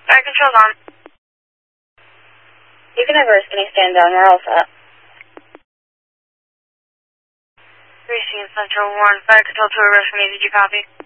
Fire control's on. You can have a skinny stand down. We're all set. 3C in Central 1. Fire control to arrest me. Did you copy?